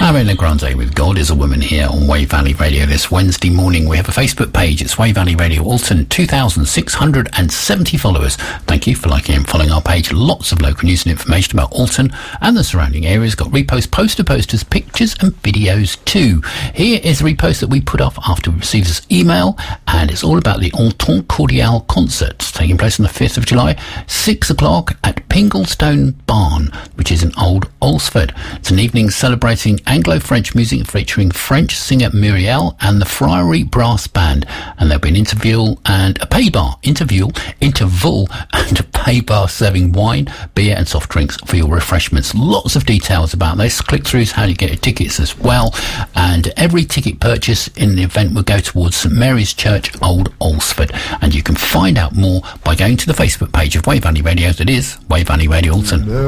Ariana Grande with God is a Woman here on Wave Valley Radio this Wednesday morning. We have a Facebook page. It's Wave Valley Radio Alton, 2,670 followers. Thank you for liking and following our page. Lots of local news and information about Alton and the surrounding areas. Got repost, posters, pictures and videos too. Here is a repost that we put off after we received this email, and it's all about the Alton Cordial concert taking place on the 5th of July, 6 o'clock at Pinglestone Barn, which is in Old Alresford. It's an evening celebrating Anglo-French music featuring French singer Muriel and the Friary Brass Band, and there'll be an interval and a pay bar serving wine, beer and soft drinks for your refreshments. Lots of details about this. Click through how you get your tickets as well, and every ticket purchase in the event will go towards St Mary's Church, Old Alresford, and you can find out more by going to the Facebook page of Wave Valley Radio. That is Wave Valley Radio Alton.